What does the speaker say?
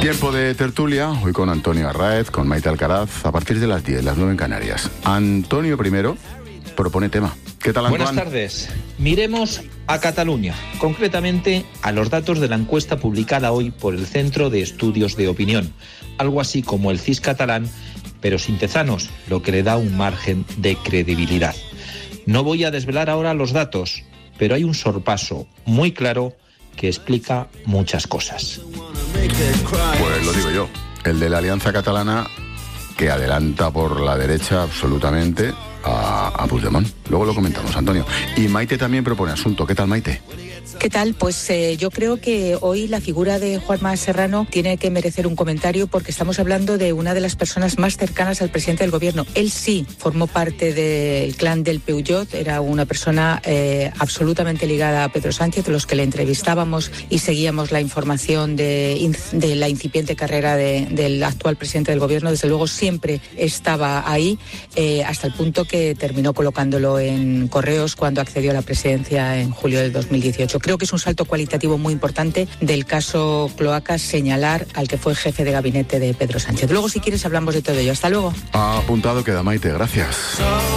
Tiempo de tertulia, hoy con Antonio Arraez, con Maite Alcaraz, a partir de las 10, las 9 en Canarias. Antonio primero propone tema. ¿Qué tal, Antoine? Buenas tardes. Miremos a Cataluña, concretamente a los datos de la encuesta publicada hoy por el Centro de Estudios de Opinión, algo así como el CIS catalán, pero sin Tezanos, lo que le da un margen de credibilidad. No voy a desvelar ahora los datos, pero hay un sorpaso muy claro que explica muchas cosas. Pues lo digo yo, el de la Alianza Catalana, que adelanta por la derecha absolutamente a Puigdemont. Luego lo comentamos, Antonio. Y Maite también propone asunto. ¿Qué tal, Maite? ¿Qué tal? Pues yo creo que hoy la figura de Juanma Serrano tiene que merecer un comentario porque estamos hablando de una de las personas más cercanas al presidente del gobierno. Él sí formó parte del clan del Peugeot, era una persona absolutamente ligada a Pedro Sánchez, de los que le entrevistábamos y seguíamos la información de la incipiente carrera del actual presidente del gobierno. Desde luego siempre estaba ahí, hasta el punto que terminó colocándolo en Correos cuando accedió a la presidencia en julio del 2018. Creo que es un salto cualitativo muy importante del caso Cloacas señalar al que fue jefe de gabinete de Pedro Sánchez. Luego, si quieres, hablamos de todo ello. Hasta luego. Apuntado queda, Maite. Gracias.